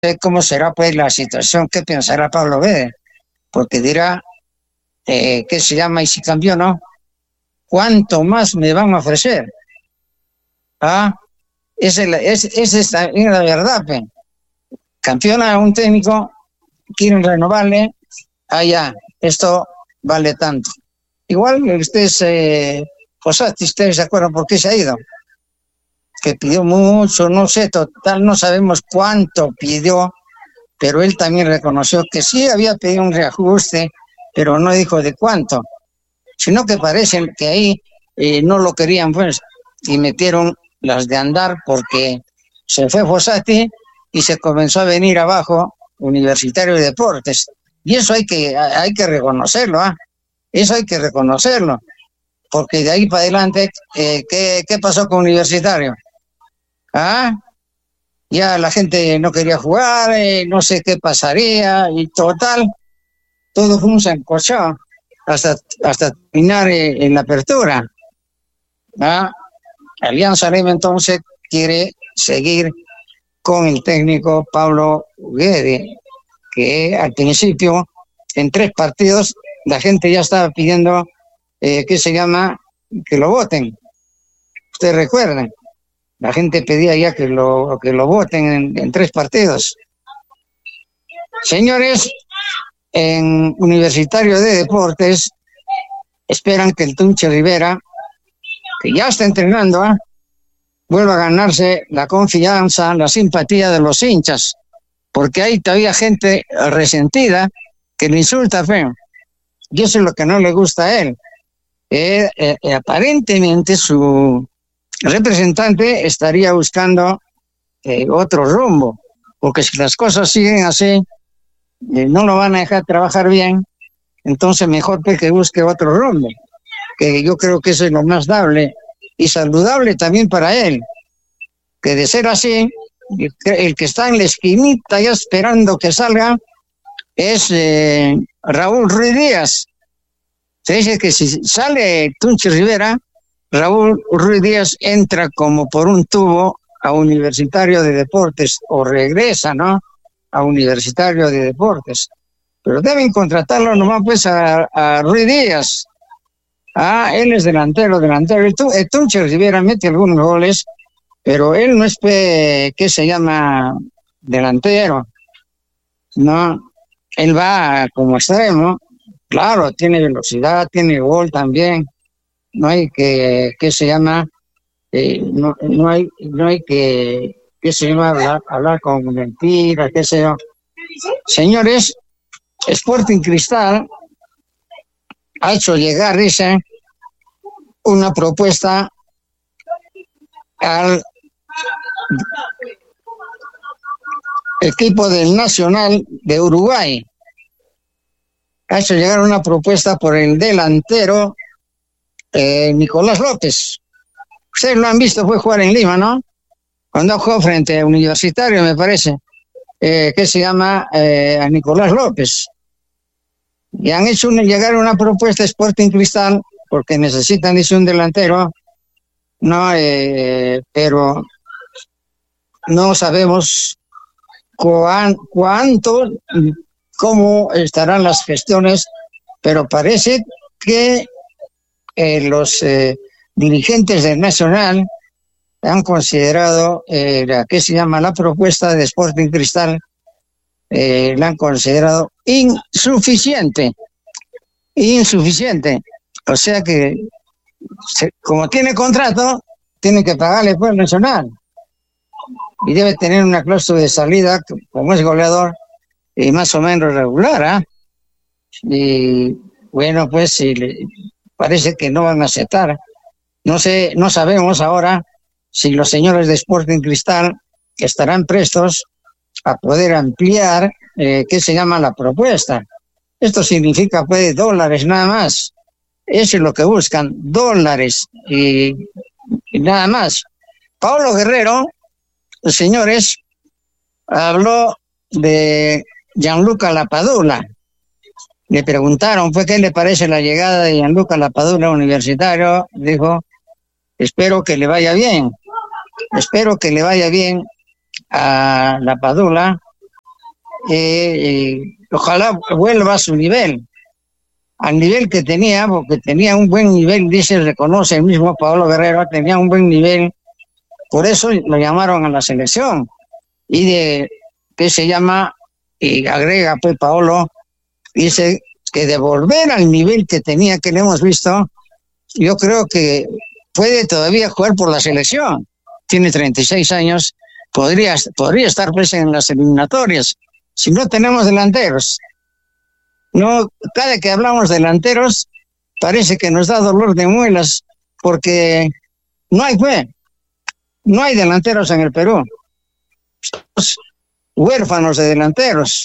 sé cómo será pues la situación, qué pensará Pablo Guede, porque dirá, ¿qué se llama? Y si cambió, ¿no? ¿Cuánto más me van a ofrecer? ¿Ah? Esa es la verdad, pe. Campeona un técnico, quieren renovarle, ya, esto vale tanto. Igual ustedes, Fossati, ustedes se acuerdan por qué se ha ido, que pidió mucho, no sé, total, no sabemos cuánto pidió, pero él también reconoció que sí había pedido un reajuste, pero no dijo de cuánto, sino que parece que ahí no lo querían, pues, y metieron las de andar porque se fue Fossati y se comenzó a venir abajo Universitario de Deportes. Y eso hay que reconocerlo, ¿ah? Eso hay que reconocerlo, porque de ahí para adelante, ¿qué pasó con Universitario? ¿Ah? Ya la gente no quería jugar, no sé qué pasaría, y total, todo fue un sancochado hasta terminar en la apertura. ¿Ah? Alianza Lima entonces quiere seguir con el técnico Pablo Guede, que al principio, en 3 partidos, la gente ya estaba pidiendo, ¿qué se llama? Que lo voten. Ustedes recuerdan, la gente pedía ya que lo voten en 3 partidos. Señores, en Universitario de Deportes esperan que el Tunche Rivera, que ya está entrenando, vuelva a ganarse la confianza, la simpatía de los hinchas, porque hay todavía gente resentida que le insulta feo. Y eso es lo que no le gusta a él. Aparentemente su representante estaría buscando otro rumbo, porque si las cosas siguen así, no lo van a dejar trabajar bien, entonces mejor que busque otro rumbo, que yo creo que eso es lo más dable y saludable también para él, que de ser así, el que está en la esquinita ya esperando que salga es Raúl Ruiz Díaz. Se dice que si sale Tunchi Rivera, Raúl Ruiz Díaz entra como por un tubo a Universitario de Deportes o regresa, ¿no? A Universitario de Deportes. Pero deben contratarlo nomás pues a Ruiz Díaz. Él es delantero. El Tunchi Rivera mete algunos goles, pero él no es, ¿qué se llama? Delantero. No, él va como extremo. Claro, tiene velocidad, tiene gol también. No hay que, ¿qué se llama? No hay que, ¿qué se llama? Hablar con mentiras, qué sé yo. Señores, Sporting Cristal ha hecho llegar, dice, una propuesta al equipo del Nacional de Uruguay. Ha hecho llegar una propuesta por el delantero Nicolás López. Ustedes lo han visto, fue jugar en Lima, ¿no? Cuando jugó frente a Universitario, me parece, que se llama a Nicolás López. Y han hecho llegar una propuesta a Sporting Cristal porque necesitan, dice, un delantero, no, pero no sabemos cuánto, cómo estarán las gestiones, pero parece que los dirigentes del Nacional han considerado ¿qué se llama? La propuesta de Sporting Cristal, la han considerado insuficiente. O sea que, como tiene contrato, tiene que pagarle pues al Nacional. Y debe tener una cláusula de salida, como es goleador, y más o menos regular, Y bueno, pues parece que no van a aceptar. No sé, no sabemos ahora si los señores de Sporting Cristal estarán prestos a poder ampliar, ¿qué se llama? La propuesta. Esto significa pues dólares nada más. Eso es lo que buscan, dólares y nada más. Paulo Guerrero, señores, habló de Gianluca Lapadula. Le preguntaron, ¿qué le parece la llegada de Gianluca Lapadula a Universitario? Dijo, espero que le vaya bien a Lapadula, ojalá vuelva a su nivel, al nivel que tenía, porque tenía un buen nivel, reconoce el mismo Paolo Guerrero, tenía un buen nivel, por eso lo llamaron a la selección. Y agrega pues Paolo, dice que de volver al nivel que tenía, que le hemos visto, yo creo que puede todavía jugar por la selección. Tiene 36 años, podría estar presente en las eliminatorias. Si no tenemos delanteros, no, cada que hablamos de delanteros, parece que nos da dolor de muelas, porque no hay delanteros en el Perú. Estamos huérfanos de delanteros.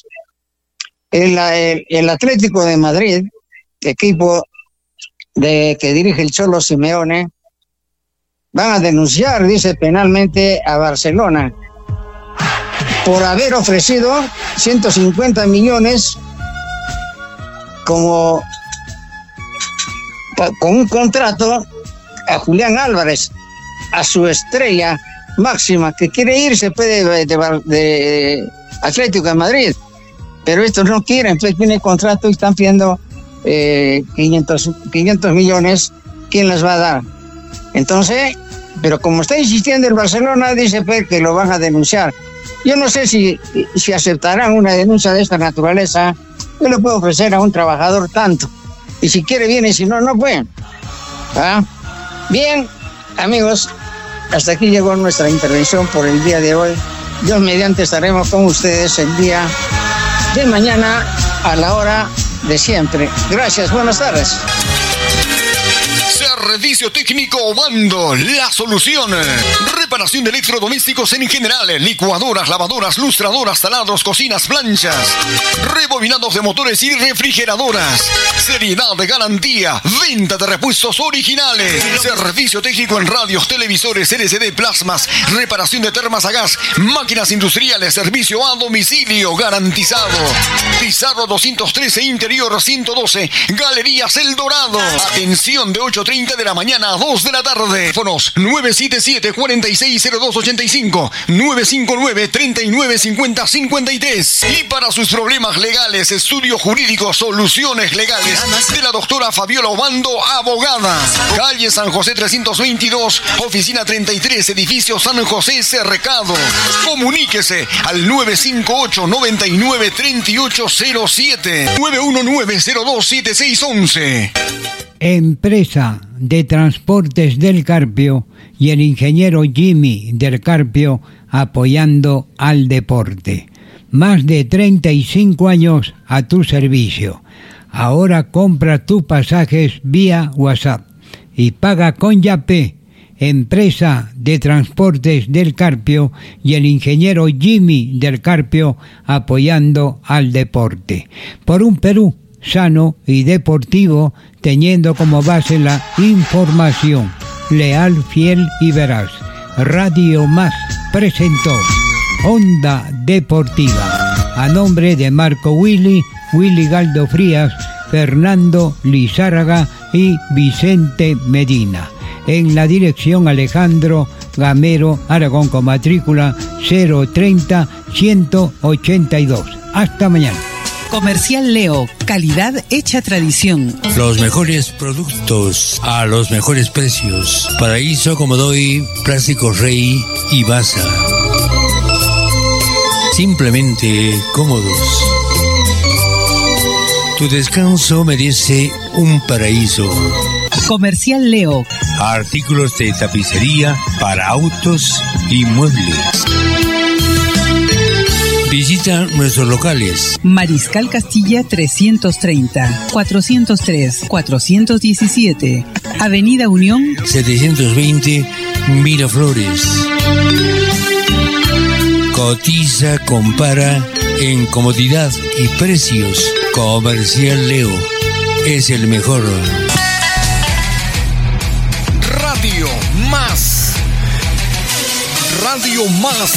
El Atlético de Madrid, equipo que dirige el Cholo Simeone, van a denunciar, dice, penalmente a Barcelona por haber ofrecido 150 millones con un contrato a Julián Álvarez, a su estrella máxima, que quiere irse de Atlético de Madrid, pero estos no quieren, pues tiene contrato y están pidiendo 500 millones. ¿Quién les va a dar? Entonces, pero como está insistiendo el Barcelona, dice pues que lo van a denunciar. Yo no sé si aceptarán una denuncia de esta naturaleza. Yo le puedo ofrecer a un trabajador tanto, y si quiere viene, si no, no pueden. Bien, amigos, hasta aquí llegó nuestra intervención por el día de hoy. Dios mediante estaremos con ustedes el día de mañana a la hora de siempre. Gracias, buenas tardes. Servicio técnico Obando, la solución. Reparación de electrodomésticos en general, licuadoras, lavadoras, lustradoras, taladros, cocinas, planchas, rebobinados de motores y refrigeradoras. Seriedad de garantía, venta de repuestos originales. Servicio técnico en radios, televisores, LCD, plasmas, reparación de termas a gas, máquinas industriales, servicio a domicilio garantizado. Pizarro 213, interior 112, Galerías El Dorado. Atención de 8:30 de la mañana a 2 de la tarde. Teléfonos 977-460285, 959-3950-53. Y para sus problemas legales, estudio jurídico, soluciones legales de la doctora Fabiola Obando, abogada. Calle San José 322, oficina 33, edificio San José Cercado. Comuníquese al 958-993807, 919-027611. Empresa de Transportes del Carpio y el ingeniero Jimmy del Carpio apoyando al deporte. Más de 35 años a tu servicio. Ahora compra tus pasajes vía WhatsApp y paga con Yapé. Empresa de Transportes del Carpio y el ingeniero Jimmy del Carpio apoyando al deporte. Por un Perú sano y deportivo, teniendo como base la información, leal, fiel y veraz. Radio Más presentó Onda Deportiva, a nombre de Marco Willy Galdo Frías, Fernando Lizárraga y Vicente Medina. En la dirección Alejandro Gamero Aragón, con matrícula 030-182. Hasta mañana. Comercial Leo, calidad hecha tradición. Los mejores productos a los mejores precios. Paraíso, Comodoy, Plásticos Rey y Baza. Simplemente cómodos. Tu descanso merece un paraíso. Comercial Leo. Artículos de tapicería para autos y muebles. Visita nuestros locales. Mariscal Castilla 330, 403, 417. Avenida Unión 720, Miraflores. Cotiza, compara en comodidad y precios. Comercial Leo es el mejor. Radio Más. Radio Más.